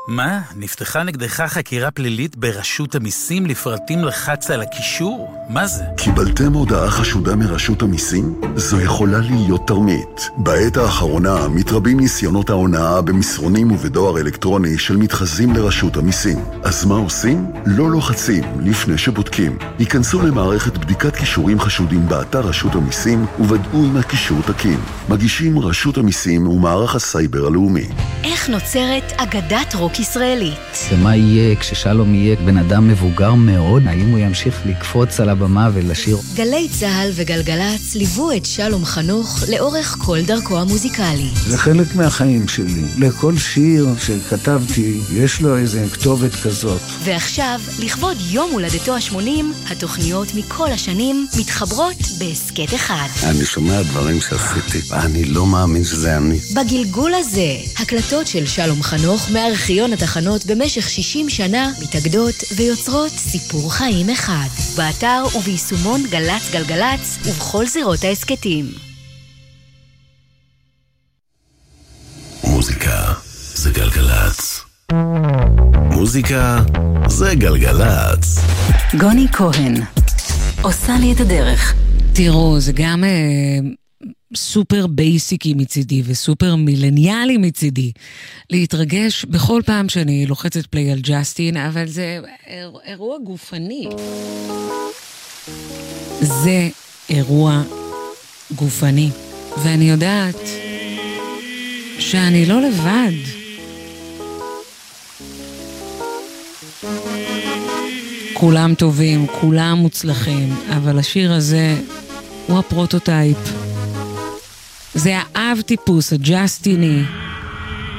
מה? נפתחה נגדך חקירה פלילית ברשות המיסים לפרטים לחץ על הקישור? מה זה? קיבלתם הודעה חשודה מרשות המיסים? זו יכולה להיות תרמית. בעת האחרונה מתרבים ניסיונות ההונאה במסרונים ובדואר אלקטרוני של מתחזים לרשות המיסים. אז מה עושים? לא לוחצים לפני שבודקים. היכנסו למערכת בדיקת קישורים חשודים באתר רשות המיסים וודאו אם הקישור תקין. מגישים רשות המיסים ומערך הסייבר הלאומי. איך נוצרת אגדת רוק ישראלית? ומה יהיה כששלום יהיה בן אדם מבוגר מאוד? האם הוא ימשיך לקפוץ על הבמה ולשיר? גלי צהל וגלגלץ ליוו את שלום חנוך לאורך כל דרכו המוזיקלי. זה חלק מהחיים שלי. לכל שיר שכתבתי יש לו איזה כתובת כזאת. ועכשיו, לכבוד יום הולדתו ה-80, התוכניות מכל השנים מתחברות בהסקט אחד. אני שומע דברים שעשיתי, אני לא מאמין שזה אני. בגלגול הזה, הקלטות של שלום חנוך מארכיון התחנות במשך 60 שנה מתאגדות ויוצרות סיפור חיים אחד. באתר וביישומון גלץ גלגלץ ובכל זירות העסקטים. מוזיקה זה גלגלץ. מוזיקה זה גלגלץ. גוני כהן עושה לי את הדרך. תראו, זה גם סופר בייסיקי מצידי וסופר מילניאלי מצידי להתרגש בכל פעם שאני לוחצת פליי על ג'סטין, אבל זה אירוע גופני. זה אירוע גופני, ואני יודעת שאני לא לבד. כולם טובים, כולם מוצלחים, אבל השיר הזה הוא הפרוטוטייפ. זה האב טיפוס, הג'סטיני,